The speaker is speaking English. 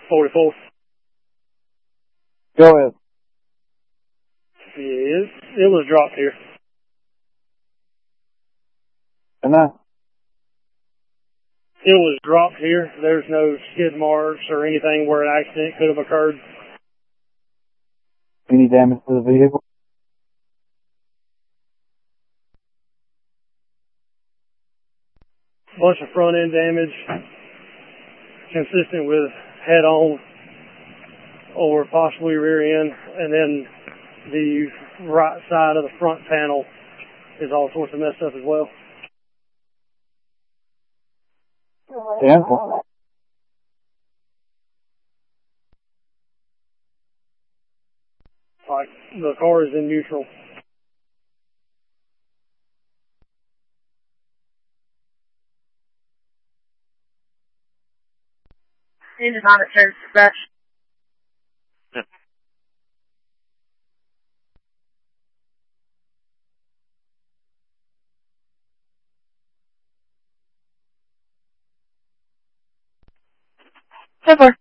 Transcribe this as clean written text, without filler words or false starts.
44. Go ahead. Yeah, it was dropped here. And now? It was dropped here. There's no skid marks or anything where an accident could have occurred. Any damage to the vehicle? Bunch of front end damage consistent with head on or possibly rear end, and then the right side of the front panel is all sorts of messed up as well. Yeah. Like the car is in neutral. Engine on it, sir. Dispatch. Super.